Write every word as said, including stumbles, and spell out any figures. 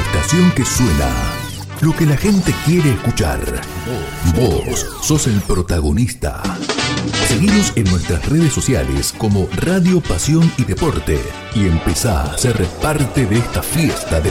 estación que suena lo que la gente quiere escuchar. Vos sos el protagonista. Seguinos en nuestras redes sociales como Radio Pasión y Deporte y empezá a ser parte de esta fiesta de